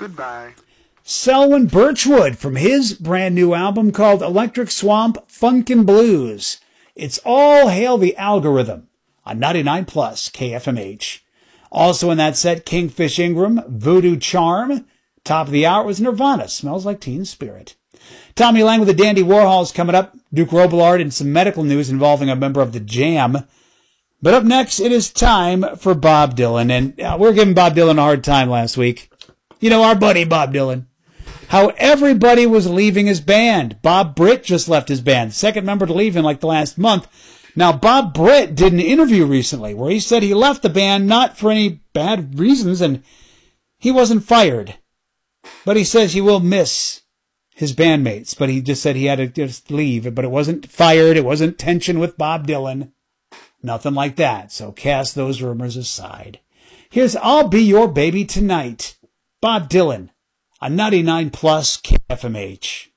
Goodbye. Selwyn Birchwood from his brand new album called Electric Swamp Funkin' Blues. It's All Hail the Algorithm on 99 Plus KFMH. Also in that set, Kingfish Ingram, Voodoo Charm. Top of the hour was Nirvana, Smells Like Teen Spirit. Tommy Lang with the Dandy Warhols coming up. Duke Robillard and some medical news involving a member of the Jam. But up next, it is time for Bob Dylan. And we were giving Bob Dylan a hard time last week. You know, our buddy Bob Dylan. How everybody was leaving his band. Bob Britt just left his band. Second member to leave in like the last month. Now, Bob Britt did an interview recently where he said he left the band not for any bad reasons and he wasn't fired. But he says he will miss his bandmates. But he just said he had to just leave. But it wasn't fired. It wasn't tension with Bob Dylan. Nothing like that. So cast those rumors aside. Here's I'll Be Your Baby Tonight. Bob Dylan on 99 Plus KFMH.